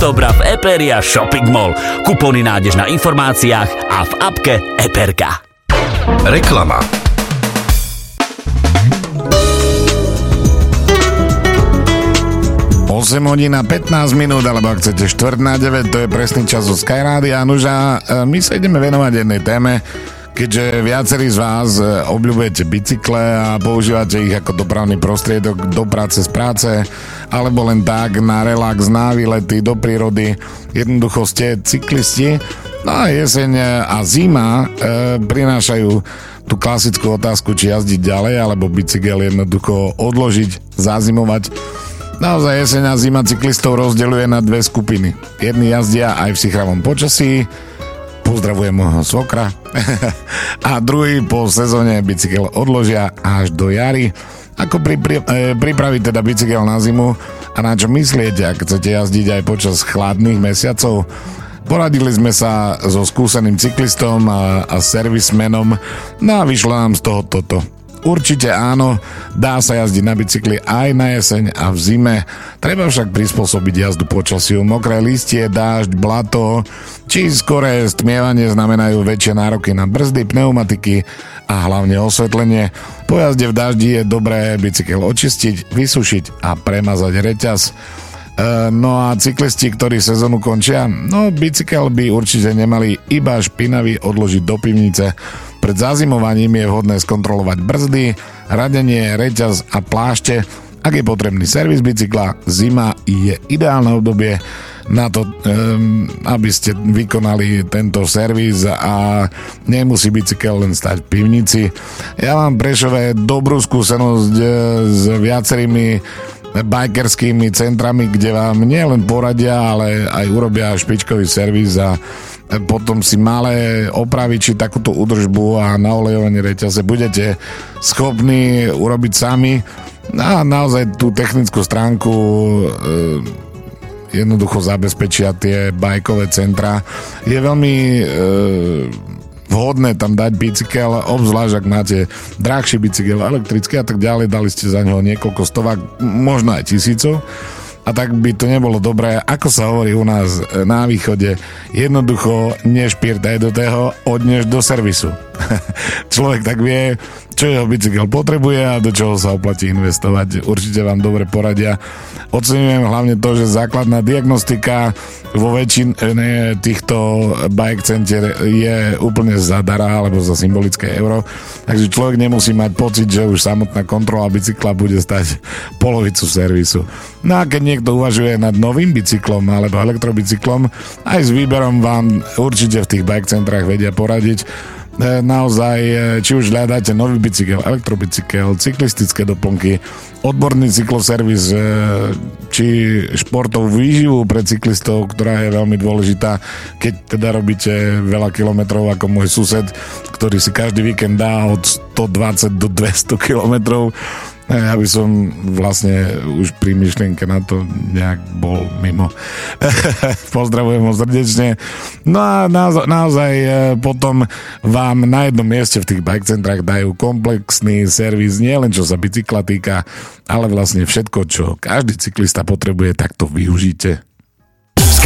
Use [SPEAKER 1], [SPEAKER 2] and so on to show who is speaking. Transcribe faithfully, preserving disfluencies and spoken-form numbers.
[SPEAKER 1] októbra v Eperia Shopping Mall. Kupóny nájdeš na informáciách a v appke Eperka.
[SPEAKER 2] Reklama.
[SPEAKER 3] osem hodín a pätnásť minút, alebo ak chcete štvrť na deväť, to je presný čas zo Skyrádia. Nuža, my sa ideme venovať jednej téme, keďže viacerí z vás obľúbujete bicykle a používate ich ako dopravný prostriedok do práce z práce, alebo len tak na relax, na výlety do prírody. Jednoducho ste cyklisti. No a jeseň a zima e, prinášajú tú klasickú otázku, či jazdiť ďalej, alebo bicykel jednoducho odložiť, zazimovať. Naozaj jeseň a zima cyklistov rozdeľuje na dve skupiny. Jedni jazdia aj v sichravom počasí, pozdravujem môjho svokra, a druhý po sezóne bicykel odložia až do jary. Ako pri, pri, e, pripraviť teda bicykel na zimu a na čo myslíte, ak chcete jazdiť aj počas chladných mesiacov? Poradili sme sa so skúseným cyklistom a, a servismenom, no a vyšlo nám z toho toto. Určite áno, dá sa jazdiť na bicykli aj na jeseň a v zime. Treba však prispôsobiť jazdu počasiu. Mokré listie, dážď, blato či skoré stmievanie znamenajú väčšie nároky na brzdy, pneumatiky a hlavne osvetlenie. Po jazde v daždi je dobré bicykel očistiť, vysušiť a premazať reťaz. E, no a cyklisti, ktorí sezónu končia, no bicykel by určite nemali iba špinavý odložiť do pivnice. Pred zazimovaním je vhodné skontrolovať brzdy, radenie, reťaz a plášte. Ak je potrebný servis bicykla, zima je ideálne obdobie na to, um, aby ste vykonali tento servis a nemusí bicykel len stať v pivnici. Ja mám v Prešove dobrú skúsenosť s viacerými bikerskými centrami, kde vám nielen poradia, ale aj urobia špičkový servis a potom si malé opraviť či takúto údržbu a naolejovanie reťaze budete schopní urobiť sami. A naozaj tú technickú stránku e, jednoducho zabezpečia tie bajkové centra. Je veľmi e, vhodné tam dať bicykel, obzvlášť ak máte drahší bicykel, elektrický a tak ďalej, dali ste za neho niekoľko stovák, možno aj tisícov. A tak by to nebolo dobré, ako sa hovorí u nás na východe, jednoducho nešpírtaj do toho, odnež do servisu. Človek tak vie, čo jeho bicykel potrebuje a do čoho sa oplatí investovať. Určite vám dobre poradia. Oceňujem hlavne to, že základná diagnostika vo väčšine týchto bike center je úplne zadara alebo za symbolické euro. Takže človek nemusí mať pocit, že už samotná kontrola bicykla bude stať polovicu servisu. No a keď niekto uvažuje nad novým bicyklom alebo elektrobicyklom, aj s výberom vám určite v tých bike centrách vedia poradiť. Naozaj, či už hľadáte nový bicykel, elektrobicykel, cyklistické doplnky, odborný cykloservis, či športovú výživu pre cyklistov, ktorá je veľmi dôležitá, keď teda robíte veľa kilometrov ako môj sused, ktorý si každý víkend dá od stodvadsať do dvesto kilometrov. Ja by som vlastne už pri myšlienke na to nejak bol mimo. Pozdravujem ho srdečne. No a naozaj, naozaj potom vám na jednom mieste v tých bike centrách dajú komplexný servis, nie len čo sa bicykla týka, ale vlastne všetko, čo každý cyklista potrebuje, tak to využite.